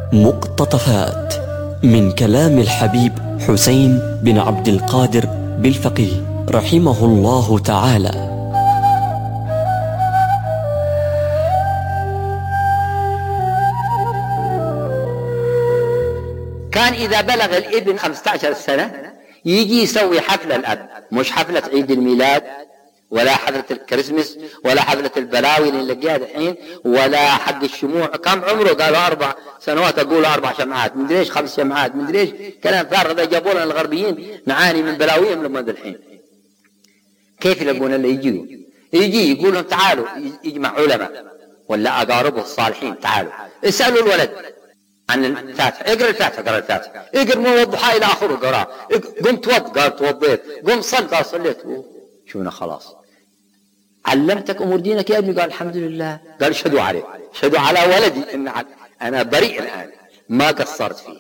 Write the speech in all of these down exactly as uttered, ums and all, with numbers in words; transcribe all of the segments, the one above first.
مقتطفات من كلام الحبيب حسين بن عبد القادر بالفقيه رحمه الله تعالى. كان إذا بلغ الابن خمسة عشر سنة يجي يسوي حفلة الأب، مش حفلة عيد الميلاد ولا حفلة الكريسماس ولا حفلة البلاوي اللي نلاقيها الحين ولا حق الشموع. كم عمره؟ قالوا أربع سنوات، أقول أربع شمعات، مدري إيش، خمس شمعات، مدري إيش، كلام فارغ. هذا جابوا لنا الغربيين نعاني من بلاويهم لما الحين. كيف يلقون اللي يجيوا؟ يجي يقول لهم تعالوا، يجمع علماء ولا أقاربه الصالحين، تعالوا اسألوا الولد عن الفاتحة، اقرأ الفاتحة، اقرأ الفاتحة، اقرأ مو الضحى إلى آخره، قرأ. قم توض، قال توضيت. قم صل، قال صليت. شوفنا خلاص علمتك أمور دينك يا ابني؟ قال الحمد لله. قال اشهدوا عليه، اشهدوا على ولدي إن أنا بريء الآن، ما قصرت فيه.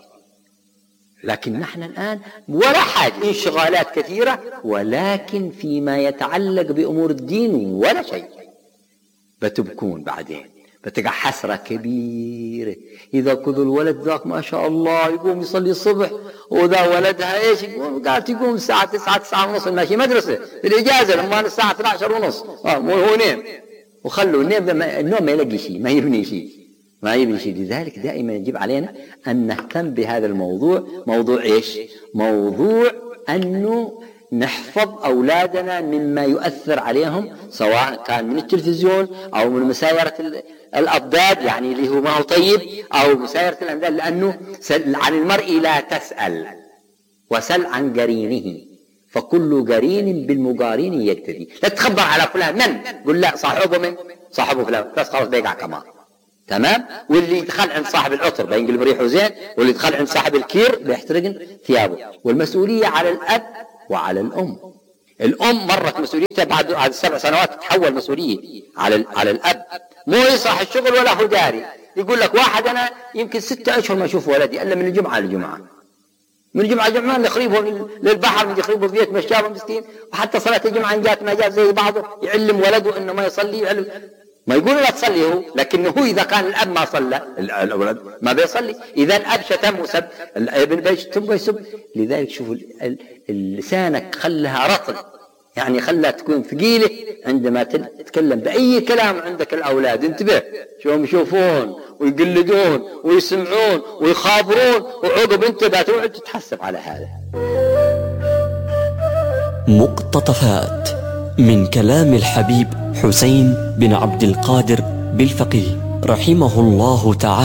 لكن نحن الآن ولا حاجة، انشغالات كثيرة، ولكن فيما يتعلق بأمور الدين ولا شيء. بتبكون بعدين، بتقع حسرة كبيرة إذا كذا الولد ذاك ما شاء الله يقوم يصلي الصبح، وذا ولدها إيش يقوم؟ قالت يقوم الساعة تسعة تسعة ونص ماشي مدرسة في الإجازة، لما الساعة اثني عشر ونص آه مو هو نيم، وخلوا النيم النوم ما يلاقي شيء، ما يبني شيء، ما يبني شيء. لذلك دائما يجب علينا أن نهتم بهذا الموضوع. موضوع إيش؟ موضوع أنه نحفظ أولادنا مما يؤثر عليهم، سواء كان من التلفزيون أو من مسايرة الأضداد، يعني اللي هو ما هو طيب، أو مسايرة الأنداد. لأنه سل عن المرء لا تسأل وسل عن قرينه، فكل قرين بالمقارين يقتدي. لا تخبر على فلان من، قل لا صاحبه من صاحبه فلان، بس خلاص بيقع كمان. تمام؟ واللي يدخل عند صاحب العطر بينقلب ريحه زين، واللي يدخل عند صاحب الكير بيحترق ثيابه. والمسؤولية على الأب وعلى الأم. الأم مرت مسؤوليتها بعد بعد سبع سنوات تتحول مسؤولية على على الأب. مو يصح الشغل ولا هو داري. يقول لك واحد أنا يمكن ستة أشهر ما أشوف ولدي إلا من الجمعة للجمعة، من الجمعة للجمعة نخريبه للبحر، من يخريبه في بيت مشابه مسكين. وحتى صلاة الجمعة إن جات ما جات زي بعضه يعلم ولده إنه ما يصلي، يعلم ما يقول لا تصلي هو، لكنه هو إذا كان الأب ما صلى الأولاد ما بيصلي. إذا الأب شتم وسب، الابن بيشتم ويسب. لذلك شوفوا لسانك خلها رطل، يعني خلها تكون ثقيلة عندما تتكلم بأي كلام. عندك الأولاد انتبه، شوهم يشوفون ويقلدون ويسمعون ويخابرون، وعقب انت بتقعد تتحسب على هذا. مقتطفات من كلام الحبيب حسين بن عبد القادر بالفقيه رحمه الله تعالى.